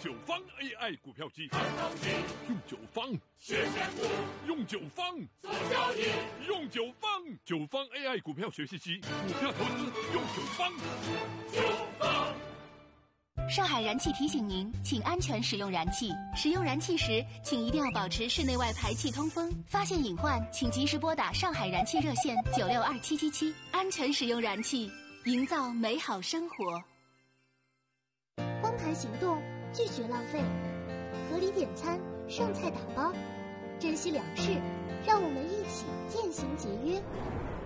九方 AI 股票机， 用九方学选股，用九方做交易， 用九方九方 AI 股票学习机，股票投资用九方。 上海燃气提醒您，请安全使用燃气。使用燃气时，请一定要保持室内外排气通风。发现隐患，请及时拨打上海燃气热线962777，安全使用燃气，营造美好生活。 光盘行动，拒绝浪费，合理点餐，剩菜打包，珍惜粮食，让我们一起渐行节约。